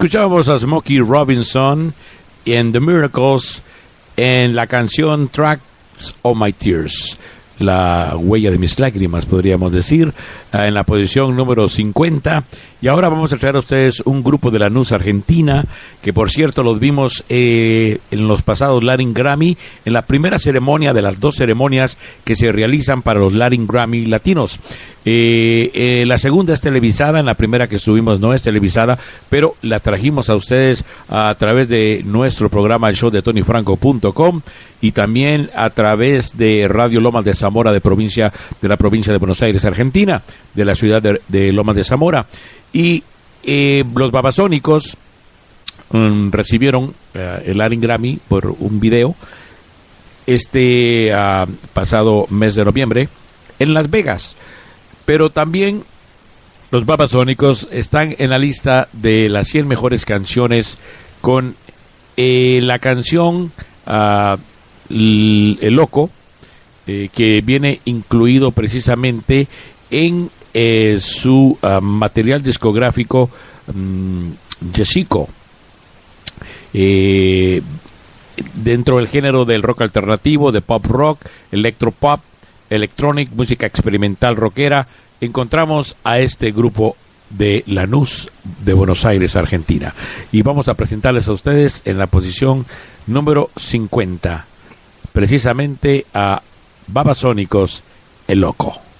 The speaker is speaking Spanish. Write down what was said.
Escuchábamos a Smokey Robinson en The Miracles en la canción Tracks of My Tears, la huella de mis lágrimas, podríamos decir, en la posición número 50. Y ahora vamos a traer a ustedes un grupo de Lanús, Argentina, que por cierto los vimos en los pasados Latin Grammy, en la primera ceremonia de las dos ceremonias que se realizan para los Latin Grammy latinos. La segunda es televisada, en la primera que subimos no es televisada, pero la trajimos a ustedes a través de nuestro programa, el show de TonyFranco.com, y también a través de Radio Lomas de Zamora de la provincia de Buenos Aires, Argentina, de la ciudad de Lomas de Zamora. Y los Babasónicos recibieron el Latin Grammy por un video pasado mes de noviembre en Las Vegas. Pero también los Babasónicos están en la lista de las 100 mejores canciones con la canción El Loco, que viene incluido precisamente en su material discográfico Jessico, dentro del género del rock alternativo, de pop rock, electropop, electronic, música experimental rockera. Encontramos a este grupo de Lanús, de Buenos Aires, Argentina, y vamos a presentarles a ustedes en la posición número 50 precisamente a Babasónicos, El Loco.